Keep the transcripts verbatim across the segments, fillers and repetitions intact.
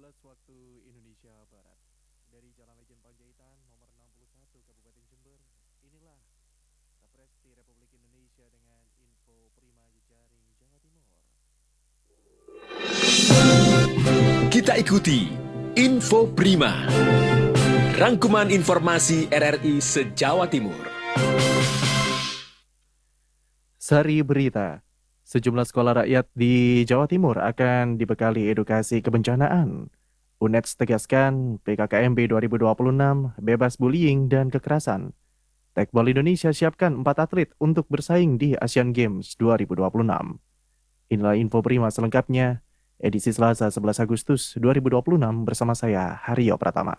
sebelas waktu Indonesia Barat. Dari Jalan Lejen Panjaitan nomor enam puluh satu Kabupaten Jember, inilah Sapresti Republik Indonesia dengan info prima jejaring Jawa Timur. Kita ikuti Info Prima, rangkuman informasi R R I se-Jawa Timur. Sari berita, sejumlah sekolah rakyat di Jawa Timur akan dibekali edukasi kebencanaan. U N E D tegaskan P K K M B dua ribu dua puluh enam bebas bullying dan kekerasan. Tekbol Indonesia siapkan empat atlet untuk bersaing di Asian Games dua ribu dua puluh enam. Inilah info prima selengkapnya, edisi Selasa sebelas Agustus dua ribu dua puluh enam bersama saya, Haryo Pratama.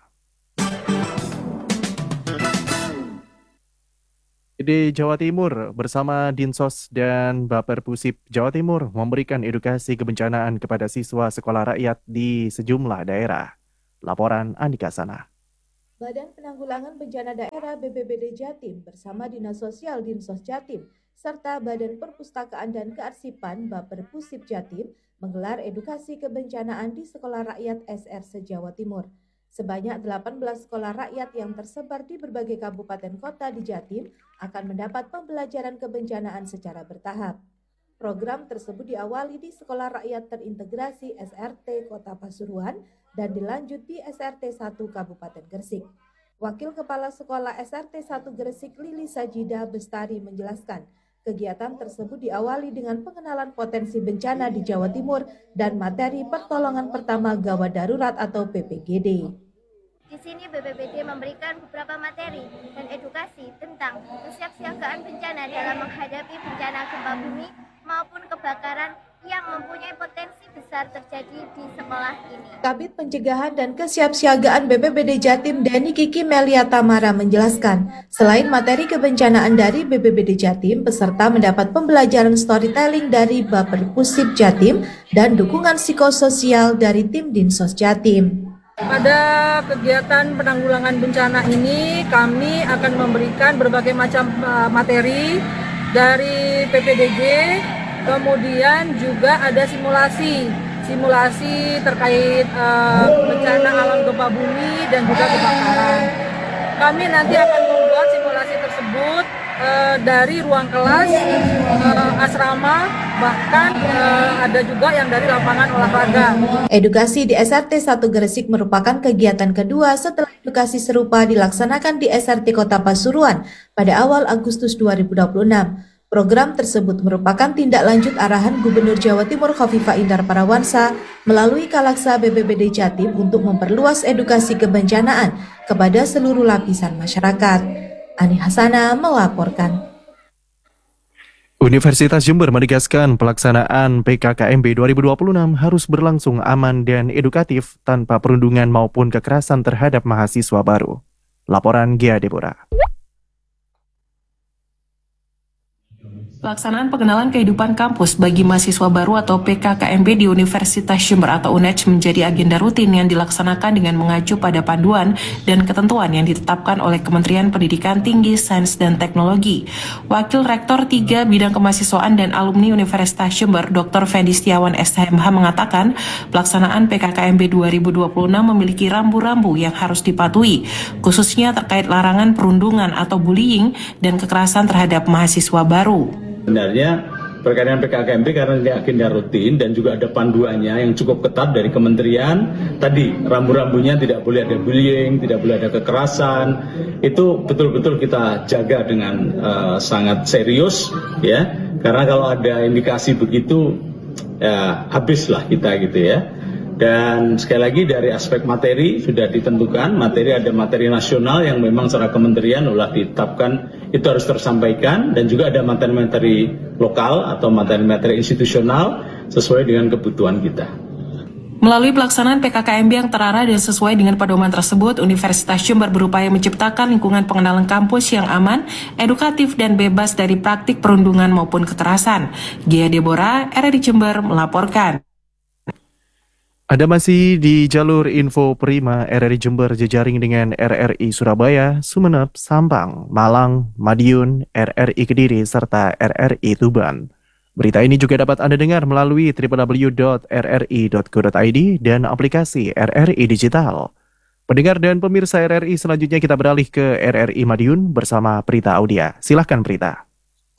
Di Jawa Timur bersama Dinsos dan Baperpusip Jawa Timur memberikan edukasi kebencanaan kepada siswa sekolah rakyat di sejumlah daerah. Laporan Andika Sana. Badan Penanggulangan Bencana Daerah B P B D Jatim bersama Dinas Sosial Dinsos Jatim serta Badan Perpustakaan dan Kearsipan Baperpusip Jatim menggelar edukasi kebencanaan di sekolah rakyat S R se-Jawa Timur. Sebanyak delapan belas sekolah rakyat yang tersebar di berbagai kabupaten kota di Jatim akan mendapat pembelajaran kebencanaan secara bertahap. Program tersebut diawali di Sekolah Rakyat Terintegrasi S R T Kota Pasuruan dan dilanjut di S R T satu Kabupaten Gresik. Wakil Kepala Sekolah S R T satu Gresik Lili Sajida Bestari menjelaskan, kegiatan tersebut diawali dengan pengenalan potensi bencana di Jawa Timur dan materi pertolongan pertama gawat darurat atau P P G D. Di sini B P B D memberikan beberapa materi dan edukasi tentang kesiapsiagaan bencana dalam menghadapi bencana gempa bumi maupun kebakaran yang mempunyai potensi besar terjadi di sekolah ini. Kabid Pencegahan dan Kesiapsiagaan B P B D Jatim Deni Kiki Melia Tamara menjelaskan, selain materi kebencanaan dari B P B D Jatim, peserta mendapat pembelajaran storytelling dari Baperpusip Jatim dan dukungan psikososial dari tim Dinsos Jatim. Pada kegiatan penanggulangan bencana ini, kami akan memberikan berbagai macam materi dari P P D G, kemudian juga ada simulasi, simulasi terkait uh, bencana alam gempa bumi dan juga kebakaran. Kami nanti akan membuat simulasi tersebut uh, dari ruang kelas, uh, asrama, bahkan uh, ada juga yang dari lapangan olahraga. Edukasi di S R T satu Gresik merupakan kegiatan kedua setelah edukasi serupa dilaksanakan di S R T Kota Pasuruan pada awal Agustus dua ribu dua puluh enam. Program tersebut merupakan tindak lanjut arahan Gubernur Jawa Timur Khofifah Indar Parawansa melalui Kalaksa B P B D Jatim untuk memperluas edukasi kebencanaan kepada seluruh lapisan masyarakat. Ani Hasana melaporkan. Universitas Jember menegaskan pelaksanaan P K K M B dua ribu dua puluh enam harus berlangsung aman dan edukatif tanpa perundungan maupun kekerasan terhadap mahasiswa baru. Laporan Gia Deborah. Pelaksanaan pengenalan kehidupan kampus bagi mahasiswa baru atau P K K M B di Universitas Jember atau U N E D menjadi agenda rutin yang dilaksanakan dengan mengacu pada panduan dan ketentuan yang ditetapkan oleh Kementerian Pendidikan Tinggi, Sains dan Teknologi. Wakil Rektor tiga Bidang Kemahasiswaan dan Alumni Universitas Jember, Doktor Fendi Setiawan S M H mengatakan, pelaksanaan P K K M B dua ribu dua puluh enam memiliki rambu-rambu yang harus dipatuhi, khususnya terkait larangan perundungan atau bullying dan kekerasan terhadap mahasiswa baru. Sebenarnya berkaitan P K K M B karena ini agenda rutin dan juga ada panduannya yang cukup ketat dari kementerian. Tadi rambu-rambunya tidak boleh ada bullying, tidak boleh ada kekerasan. Itu betul-betul kita jaga dengan uh, sangat serius, ya. Karena kalau ada indikasi begitu, ya habislah kita gitu ya. Dan sekali lagi dari aspek materi sudah ditentukan, materi ada materi nasional yang memang secara kementerian ulah ditetapkan itu harus tersampaikan, dan juga ada materi-materi lokal atau materi-materi institusional sesuai dengan kebutuhan kita. Melalui pelaksanaan P K K M B yang terarah dan sesuai dengan pedoman tersebut, Universitas Jember berupaya menciptakan lingkungan pengenalan kampus yang aman, edukatif dan bebas dari praktik perundungan maupun kekerasan. Gia Deborah, R R I Jember melaporkan. Ada masih di jalur info prima R R I Jember jejaring dengan R R I Surabaya, Sumeneb, Sampang, Malang, Madiun, R R I Kediri, serta R R I Tuban. Berita ini juga dapat Anda dengar melalui w w w dot r r i dot co dot i d dan aplikasi R R I Digital. Pendengar dan pemirsa R R I, selanjutnya kita beralih ke R R I Madiun bersama Prita Audia. Silahkan Prita.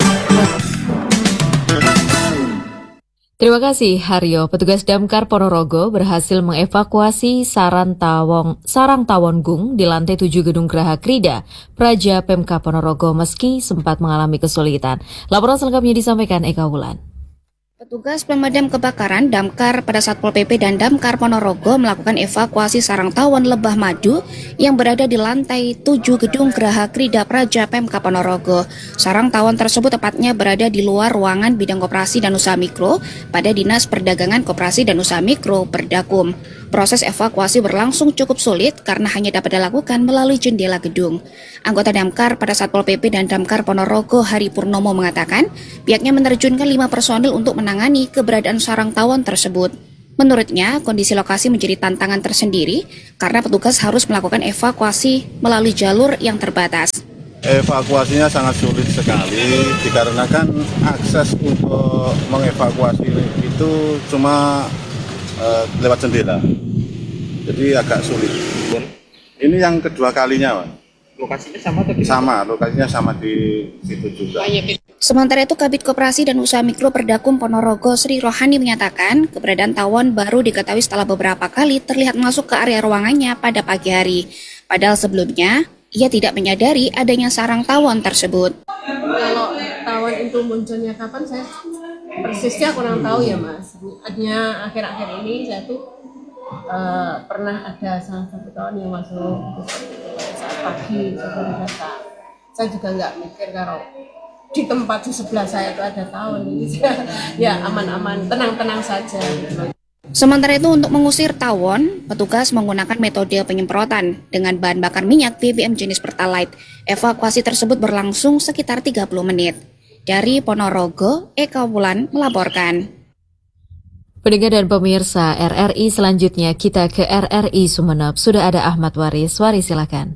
Terima kasih Haryo. Petugas Damkar Ponorogo berhasil mengevakuasi sarang tawon, sarang tawon gung di lantai tujuh Gedung Graha Krida, Praja Pemka Ponorogo meski sempat mengalami kesulitan. Laporan selengkapnya disampaikan Eka Wulan. Petugas pemadam kebakaran Damkar pada Satpol P P dan Damkar Ponorogo melakukan evakuasi sarang tawon lebah madu yang berada di lantai tujuh Gedung Graha Krida Praja Pemka Ponorogo. Sarang tawon tersebut tepatnya berada di luar ruangan bidang koperasi dan usaha mikro pada Dinas Perdagangan Koperasi dan Usaha Mikro Perdakum. Proses evakuasi berlangsung cukup sulit karena hanya dapat dilakukan melalui jendela gedung. Anggota Damkar pada Satpol P P dan Damkar Ponorogo Hari Purnomo mengatakan pihaknya menerjunkan lima personil untuk menangani keberadaan sarang tawon tersebut. Menurutnya, kondisi lokasi menjadi tantangan tersendiri karena petugas harus melakukan evakuasi melalui jalur yang terbatas. Evakuasinya sangat sulit sekali dikarenakan akses untuk mengevakuasi itu cuma uh, lewat jendela, jadi agak sulit. Ini yang kedua kalinya, Pak. Lokasinya sama atau sama, lokasinya sama di situ juga. Sementara itu, Kabid Koperasi dan Usaha Mikro Perdakum Ponorogo Sri Rohani menyatakan keberadaan tawon baru diketahui setelah beberapa kali terlihat masuk ke area ruangannya pada pagi hari. Padahal sebelumnya, ia tidak menyadari adanya sarang tawon tersebut. Kalau tawon itu munculnya kapan saya persisnya kurang tahu ya Mas. Hanya akhir-akhir ini saya tuh uh, pernah ada salah satu tawon yang masuk saat pagi sebelum data. Saya juga nggak mikir kalau di tempat di sebelah saya itu ada tawon. Ya aman-aman, tenang-tenang saja. Sementara itu untuk mengusir tawon, petugas menggunakan metode penyemprotan dengan bahan bakar minyak B B M jenis Pertalite. Evakuasi tersebut berlangsung sekitar tiga puluh menit. Dari Ponorogo, Eka Wulan melaporkan. Pendengar dan pemirsa R R I, selanjutnya kita ke R R I Sumeneb. Sudah ada Ahmad Waris. Waris, silakan.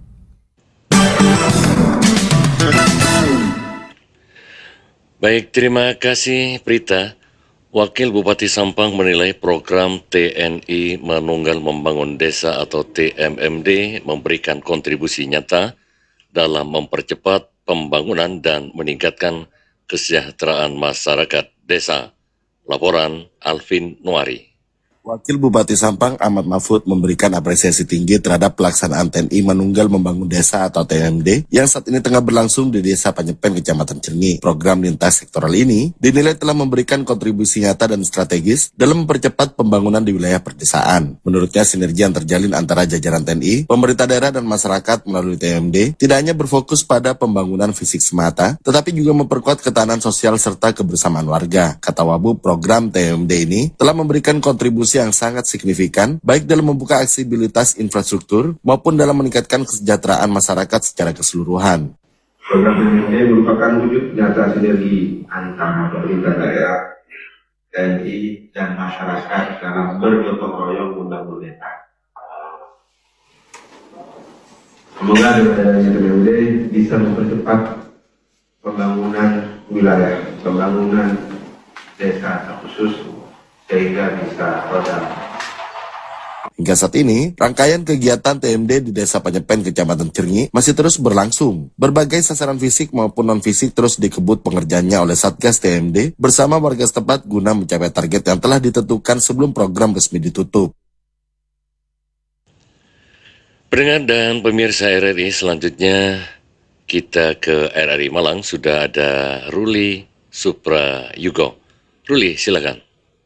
Baik, terima kasih Prita. Wakil Bupati Sampang menilai program T N I Menunggal Membangun Desa atau T M M D memberikan kontribusi nyata dalam mempercepat pembangunan dan meningkatkan kesejahteraan masyarakat desa. Laporan Alvin Nuari. Wakil Bupati Sampang Ahmad Mahfud memberikan apresiasi tinggi terhadap pelaksanaan T N I Menunggal Membangun Desa atau T M M D yang saat ini tengah berlangsung di Desa Panyepen, Kecamatan Cengi. Program lintas sektoral ini dinilai telah memberikan kontribusi nyata dan strategis dalam mempercepat pembangunan di wilayah perdesaan. Menurutnya, sinergi yang terjalin antara jajaran T N I, pemerintah daerah dan masyarakat melalui T M M D tidak hanya berfokus pada pembangunan fisik semata, tetapi juga memperkuat ketahanan sosial serta kebersamaan warga. Kata Wabu, program T M M D ini telah memberikan kontribusi yang sangat signifikan, baik dalam membuka aksesibilitas infrastruktur maupun dalam meningkatkan kesejahteraan masyarakat secara keseluruhan. Program T M M D merupakan wujud nyata sinergi antara pemerintah daerah, T N I, dan masyarakat dalam bergotong royong membangun desa. Semoga dengan adanya T M M D bisa mempercepat pembangunan wilayah, pembangunan desa khusus, sehingga bisa roda. Hingga saat ini, rangkaian kegiatan T M D di Desa Panyepen, Kecamatan Cengi masih terus berlangsung. Berbagai sasaran fisik maupun non-fisik terus dikebut pengerjaannya oleh Satgas T M D bersama warga setempat guna mencapai target yang telah ditentukan sebelum program resmi ditutup. Pendengar dan pemirsa R R I, selanjutnya kita ke R R I Malang. Sudah ada Ruli Suprayugo. Ruli, silakan.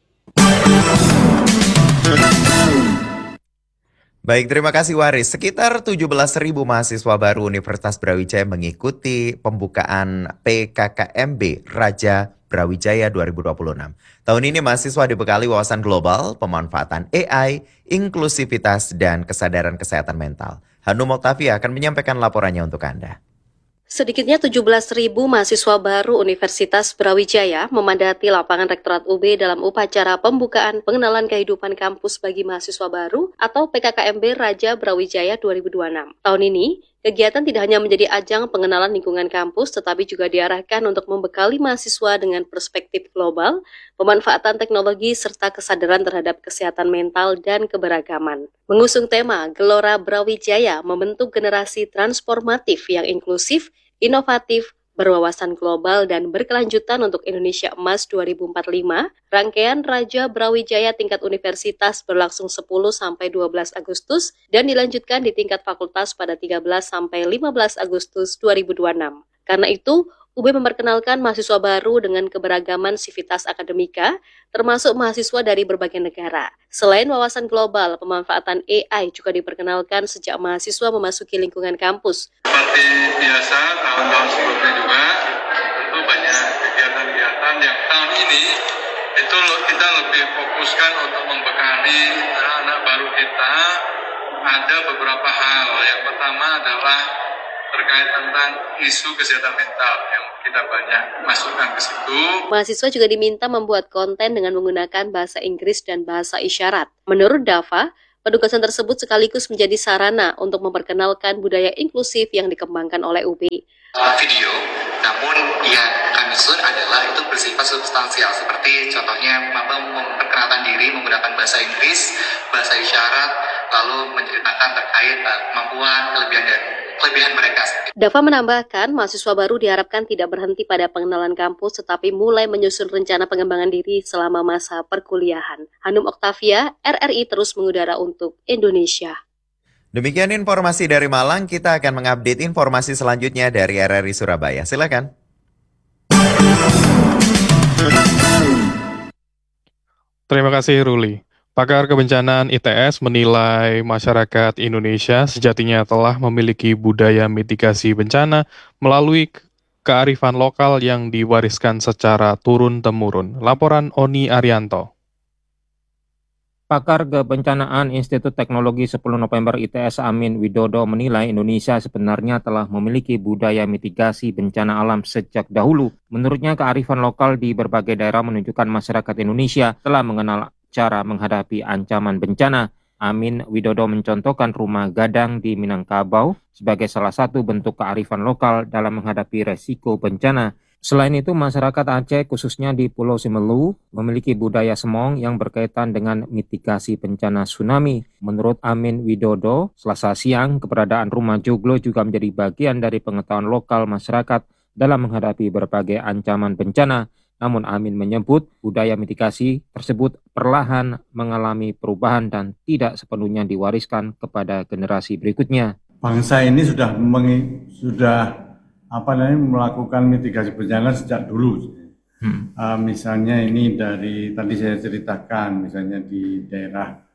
Baik, terima kasih Waris. Sekitar tujuh belas ribu mahasiswa baru Universitas Brawijaya mengikuti pembukaan P K K M B Raja Brawijaya dua ribu dua puluh enam. Tahun ini mahasiswa dibekali wawasan global, pemanfaatan A I, inklusivitas, dan kesadaran kesehatan mental. Hanum Oktavia akan menyampaikan laporannya untuk Anda. Sedikitnya tujuh belas ribu mahasiswa baru Universitas Brawijaya memadati lapangan Rektorat U B dalam upacara pembukaan pengenalan kehidupan kampus bagi mahasiswa baru atau P K K M B Raja Brawijaya dua ribu dua puluh enam. Tahun ini Kegiatan tidak hanya menjadi ajang pengenalan lingkungan kampus, tetapi juga diarahkan untuk membekali mahasiswa dengan perspektif global, pemanfaatan teknologi, serta kesadaran terhadap kesehatan mental dan keberagaman. Mengusung tema Gelora Brawijaya membentuk generasi transformatif yang inklusif, inovatif, berwawasan global dan berkelanjutan untuk Indonesia Emas dua ribu empat puluh lima, rangkaian Raja Brawijaya tingkat universitas berlangsung sepuluh sampai dua belas Agustus dan dilanjutkan di tingkat fakultas pada tiga belas sampai lima belas Agustus dua ribu dua puluh enam. Karena itu, U B memperkenalkan mahasiswa baru dengan keberagaman sivitas akademika, termasuk mahasiswa dari berbagai negara. Selain wawasan global, pemanfaatan A I juga diperkenalkan sejak mahasiswa memasuki lingkungan kampus. Seperti biasa, tahun-tahun sebelumnya juga, tentu banyak kegiatan-kegiatan yang tahun ini itu kita lebih fokuskan untuk membekali anak-anak baru kita. Ada beberapa hal. Yang pertama adalah terkait tentang isu kesehatan mental yang kita banyak masukkan ke situ. Mahasiswa juga diminta membuat konten dengan menggunakan bahasa Inggris dan bahasa isyarat. Menurut Dava, penugasan tersebut sekaligus menjadi sarana untuk memperkenalkan budaya inklusif yang dikembangkan oleh U B. Video, namun yang kami susun adalah itu bersifat substansial, seperti contohnya memperkenalkan diri menggunakan bahasa Inggris, bahasa isyarat, lalu menceritakan terkait kemampuan, kelebihan dan kelebihan mereka. Dava menambahkan, mahasiswa baru diharapkan tidak berhenti pada pengenalan kampus, tetapi mulai menyusun rencana pengembangan diri selama masa perkuliahan. Hanum Oktavia, R R I terus mengudara untuk Indonesia. Demikian informasi dari Malang, kita akan mengupdate informasi selanjutnya dari R R I Surabaya. Silakan. Terima kasih Ruli. Pakar kebencanaan I T S menilai masyarakat Indonesia sejatinya telah memiliki budaya mitigasi bencana melalui kearifan lokal yang diwariskan secara turun-temurun. Laporan Oni Arianto. Pakar Kebencanaan Institut Teknologi sepuluh November I T S Amin Widodo menilai Indonesia sebenarnya telah memiliki budaya mitigasi bencana alam sejak dahulu. Menurutnya kearifan lokal di berbagai daerah menunjukkan masyarakat Indonesia telah mengenal cara menghadapi ancaman bencana. Amin Widodo mencontohkan rumah gadang di Minangkabau sebagai salah satu bentuk kearifan lokal dalam menghadapi resiko bencana. Selain itu, masyarakat Aceh khususnya di Pulau Simelu memiliki budaya semong yang berkaitan dengan mitigasi bencana tsunami. Menurut Amin Widodo, Selasa siang keberadaan rumah joglo juga menjadi bagian dari pengetahuan lokal masyarakat dalam menghadapi berbagai ancaman bencana. Namun Amin menyebut budaya mitigasi tersebut perlahan mengalami perubahan dan tidak sepenuhnya diwariskan kepada generasi berikutnya. Bangsa ini sudah mengi, sudah apa namanya melakukan mitigasi bencana sejak dulu. Hmm. Uh, misalnya ini dari tadi saya ceritakan, misalnya di daerah